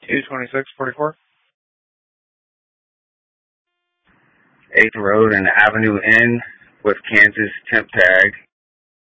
22644. 8th Road and Avenue N with Kansas temp tag.